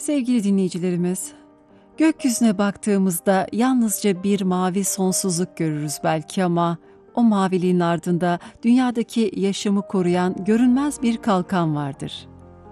Sevgili dinleyicilerimiz, gökyüzüne baktığımızda yalnızca bir mavi sonsuzluk görürüz belki ama o maviliğin ardında dünyadaki yaşamı koruyan görünmez bir kalkan vardır.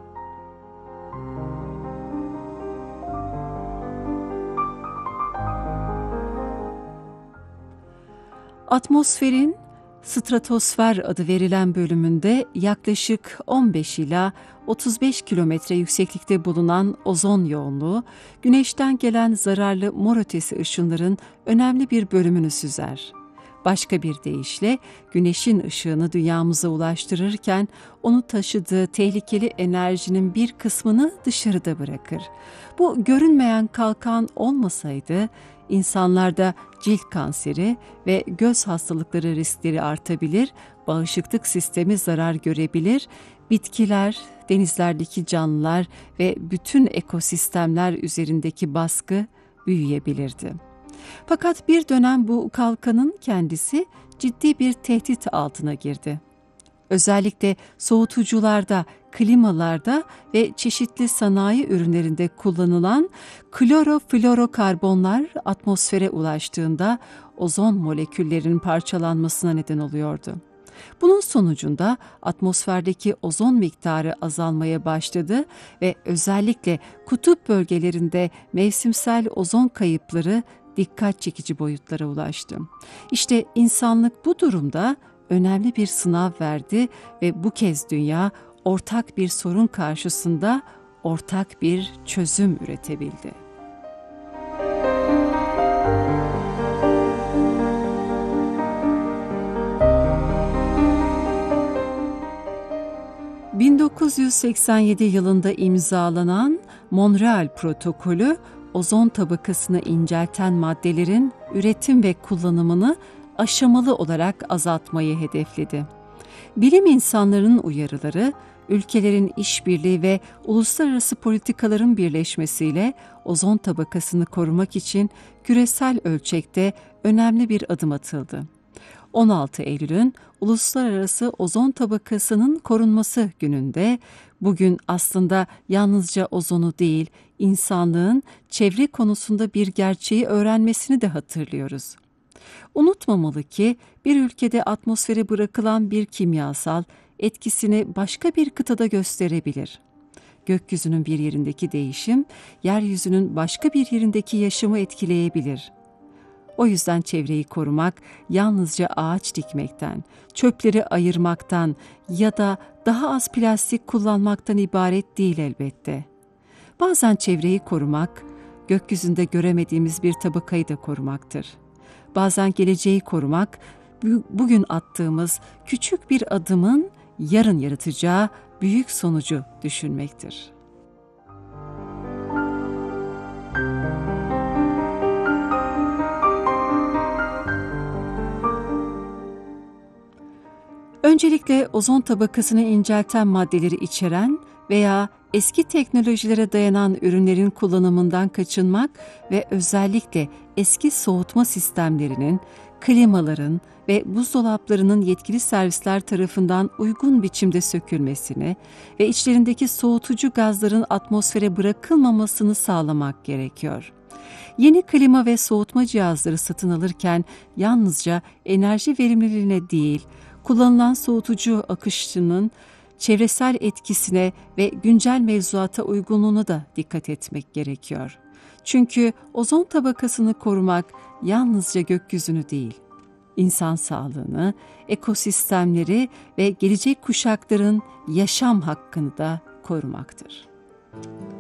Atmosferin stratosfer adı verilen bölümünde yaklaşık 15 ila 35 kilometre yükseklikte bulunan ozon yoğunluğu, Güneş'ten gelen zararlı mor ötesi ışınların önemli bir bölümünü süzer. Başka bir deyişle Güneş'in ışığını dünyamıza ulaştırırken onu taşıdığı tehlikeli enerjinin bir kısmını dışarıda bırakır. Bu görünmeyen kalkan olmasaydı insanlarda cilt kanseri ve göz hastalıkları riskleri artabilir, bağışıklık sistemi zarar görebilir, bitkiler, denizlerdeki canlılar ve bütün ekosistemler üzerindeki baskı büyüyebilirdi. Fakat bir dönem bu kalkanın kendisi ciddi bir tehdit altına girdi. Özellikle soğutucularda, klimalarda ve çeşitli sanayi ürünlerinde kullanılan kloroflorokarbonlar atmosfere ulaştığında ozon moleküllerinin parçalanmasına neden oluyordu. Bunun sonucunda atmosferdeki ozon miktarı azalmaya başladı ve özellikle kutup bölgelerinde mevsimsel ozon kayıpları dikkat çekici boyutlara ulaştı. İşte insanlık bu durumda önemli bir sınav verdi ve bu kez dünya ortak bir sorun karşısında ortak bir çözüm üretebildi. ...1987 yılında imzalanan Montreal Protokolü, ozon tabakasını incelten maddelerin üretim ve kullanımını aşamalı olarak azaltmayı hedefledi. Bilim insanlarının uyarıları, ülkelerin işbirliği ve uluslararası politikaların birleşmesiyle ozon tabakasını korumak için küresel ölçekte önemli bir adım atıldı. 16 Eylül'ün Uluslararası Ozon Tabakası'nın korunması gününde, bugün aslında yalnızca ozonu değil, insanlığın çevre konusunda bir gerçeği öğrenmesini de hatırlıyoruz. Unutmamalı ki bir ülkede atmosfere bırakılan bir kimyasal etkisini başka bir kıtada gösterebilir. Gökyüzünün bir yerindeki değişim, yeryüzünün başka bir yerindeki yaşamı etkileyebilir. O yüzden çevreyi korumak yalnızca ağaç dikmekten, çöpleri ayırmaktan ya da daha az plastik kullanmaktan ibaret değil elbette. Bazen çevreyi korumak, gökyüzünde göremediğimiz bir tabakayı da korumaktır. Bazen geleceği korumak, bugün attığımız küçük bir adımın yarın yaratacağı büyük sonucu düşünmektir. Öncelikle ozon tabakasını incelten maddeleri içeren veya eski teknolojilere dayanan ürünlerin kullanımından kaçınmak ve özellikle eski soğutma sistemlerinin, klimaların ve buzdolaplarının yetkili servisler tarafından uygun biçimde sökülmesini ve içlerindeki soğutucu gazların atmosfere bırakılmamasını sağlamak gerekiyor. Yeni klima ve soğutma cihazları satın alırken yalnızca enerji verimliliğine değil, kullanılan soğutucu akışının çevresel etkisine ve güncel mevzuata uygunluğuna da dikkat etmek gerekiyor. Çünkü ozon tabakasını korumak yalnızca gökyüzünü değil, insan sağlığını, ekosistemleri ve gelecek kuşakların yaşam hakkını da korumaktır.